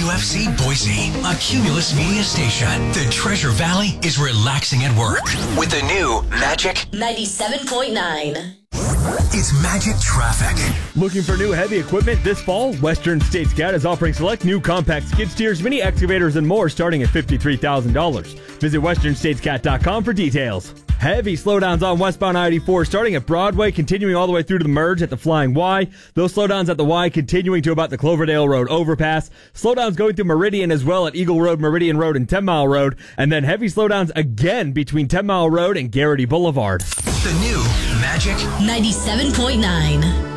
WQFC Boise, a Cumulus Media station. The Treasure Valley is relaxing at work with the new Magic 97.9. It's Magic Traffic. Looking for new heavy equipment this fall? Western States Cat is offering select new compact skid steers, mini excavators, and more starting at $53,000. Visit westernstatescat.com for details. Heavy slowdowns on westbound I-84 starting at Broadway, continuing all the way through to the merge at the Flying Y. Those slowdowns at the Y continuing to about the Cloverdale Road overpass. Slowdowns going through Meridian as well at Eagle Road, Meridian Road, and 10 Mile Road. And then heavy slowdowns again between 10 Mile Road and Garrity Boulevard. The new Magic 97.9.